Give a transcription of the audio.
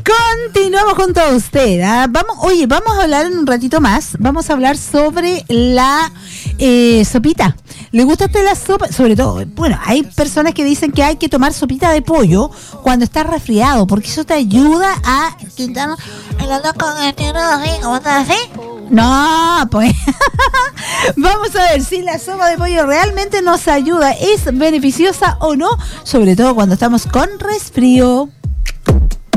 Continuamos junto a usted. Vamos a hablar en un ratito más. Vamos a hablar sobre la sopita. ¿Le gusta a usted la sopa? Sobre todo, bueno, hay personas que dicen que hay que tomar sopita de pollo cuando estás resfriado, porque eso te ayuda a quitar el olor con el tiro así, ¿cómo estás así? No, pues vamos a ver si la sopa de pollo realmente nos ayuda, es beneficiosa o no, sobre todo cuando estamos con resfrío.